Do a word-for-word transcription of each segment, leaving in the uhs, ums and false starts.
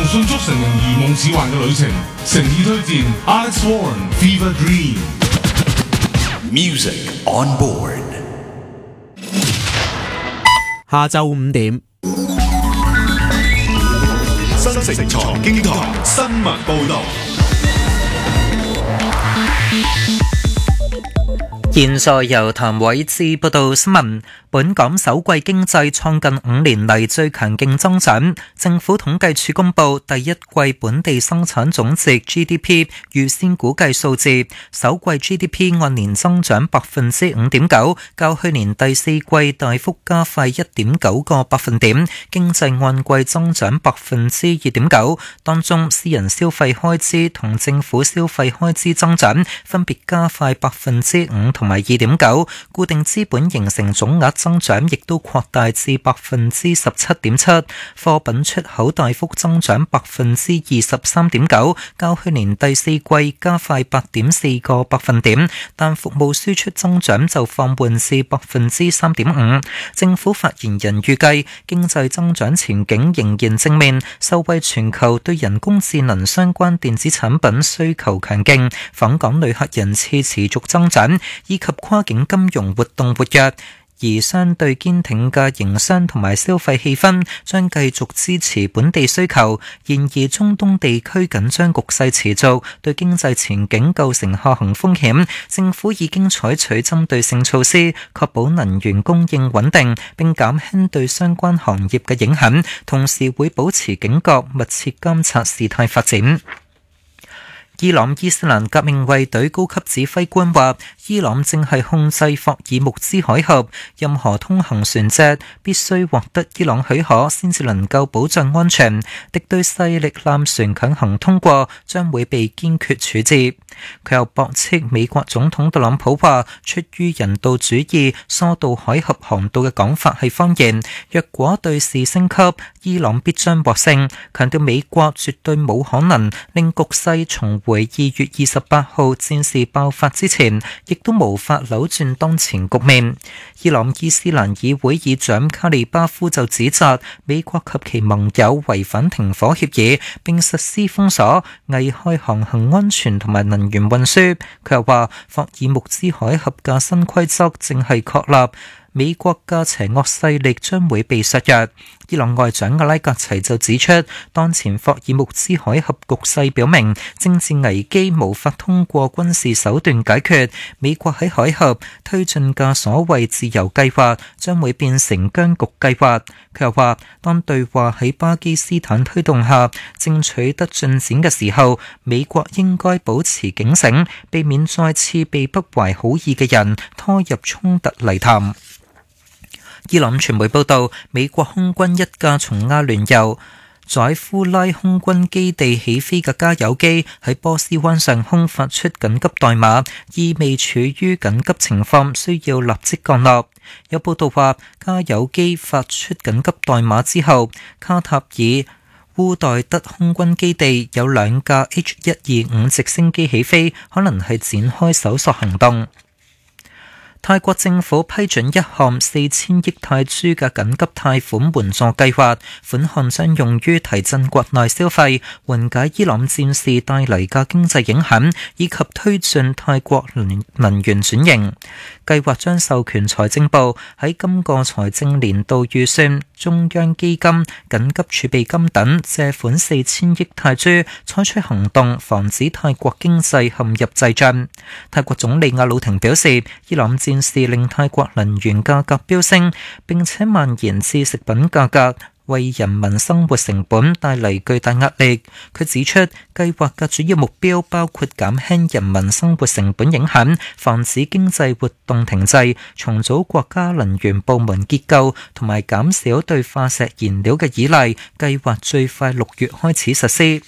送祝成人如夢似幻嘅旅程，誠意推薦 Alex Warren Fever Dream Music on board。 下晝五點， 新城財經台新聞報導。 現在由譚偉智報道新聞。本港首季經濟創近五年嚟最強勁增長。政府統計處公布第一季本地生產總值 G D P 預先估計數字，首季 G D P 按年增長百分之五點九，較去年第四季大幅加快一點九個百分點，經濟按季增長百分之二點九。當中私人消費開支同政府消費開支增長分別加快百分之五同埋二點九，固定資本形成總額增長亦都擴大至百分之十七點七，貨品出口大幅增長百分之二十三點九，較去年第四季加快八點四個百分點，但服務輸出增長就放緩至百分之三點五。政府發言人預計經濟增長前景仍然正面，受惠全球對人工智能相關電子產品需求強勁，訪港旅客人次持續增長，以及跨境金融活動活躍。而相對堅挺嘅營商同埋消費氣氛將繼續支持本地需求。然而中東地區緊張局勢持續，對經濟前景構成下行風險。政府已經採取針對性措施，確保能源供應穩定，並減輕對相關行業嘅影響，同時會保持警覺，密切監察事態發展。伊朗伊斯蘭革命衛隊高級指揮官話，伊朗正係控制霍爾木茲海峽，任何通行船隻必須獲得伊朗許可先至能夠保障安全，敵對勢力艦船強行通過將會被堅決處置。佢又駁斥美國總統特朗普話，出於人道主義疏導海峽航道嘅講法係謊言，若果對峙升級，伊朗必將獲勝，強調美國絕對冇可能令局勢重回二月二十八號戰事爆發之前，亦都無法扭轉當前局面。伊朗伊斯蘭議會議長卡利巴夫就指責美國及其盟友違反停火協議，並實施封鎖，危害航行安全同埋能源運輸。佢又話，霍爾木茲海峽嘅新規則正係確立，美國嘅邪惡勢力將會被削弱。伊朗外長阿拉格齊就指出，當前霍爾木茲海峽局勢表明政治危機無法通過軍事手段解決，美國喺海峽推進嘅所謂自由計劃將會變成僵局計劃。佢又話，當對話喺巴基斯坦推動下正取得進展嘅時候，美國應該保持警醒，避免再次被不懷好意嘅人拖入衝突泥潭。伊朗傳媒報道，美國空軍一架從阿聯酋宰夫拉空軍基地起飛嘅加油機喺波斯灣上空發出緊急代碼，意味處於緊急情況，需要立即降落。有報道話，加油機發出緊急代碼之後，卡塔爾烏代德空軍基地有兩架 H 一二五直升機起飛，可能係展開搜索行動。泰國政府批准一項四千億泰銖嘅緊急貸款援助計劃，款項將用於提振國內消費，緩解伊朗戰事帶嚟嘅經濟影響，以及推進泰國能源轉型。計劃將授權財政部喺今個財政年度預算、中央基金、緊急儲備金等借款四千億泰銖，採取行動防止泰國經濟陷入滯脹。泰國總理阿魯廷表示，伊朗戰事令泰國能源價格飆升，並且蔓延至食品價格，為人民生活成本帶嚟巨大壓力。佢指出，計劃嘅主要目標包括減輕人民生活成本影響，防止經濟活動停滯，重組國家能源部門結構，同埋減少對化石燃料嘅依賴。計劃最快六月開始實施。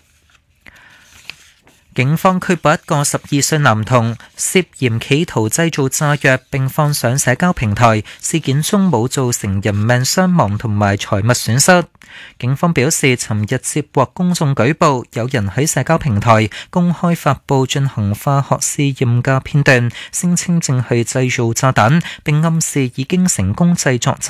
警方拘捕一個十二歲男童，涉嫌企圖製造炸藥並放上社交平台，事件中冇造成人命傷亡同埋財物損失。警方表示，尋日接獲公眾舉報，有人喺社交平台公開發布進行化學試驗嘅片段，聲稱正係製造炸彈，並暗示已經成功製作炸彈。